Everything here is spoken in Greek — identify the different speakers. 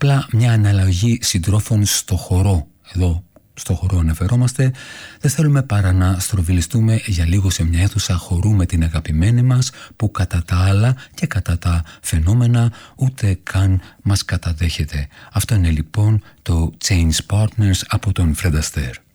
Speaker 1: απλά μια αναλλαγή συντρόφων στο χορό. Εδώ στο χορό αναφερόμαστε. Δεν θέλουμε παρά να στροβιλιστούμε για λίγο σε μια αίθουσα χορού με την αγαπημένη μας, που κατά τα άλλα και κατά τα φαινόμενα ούτε καν μας καταδέχεται. Αυτό είναι λοιπόν το Change Partners από τον Fred Astaire.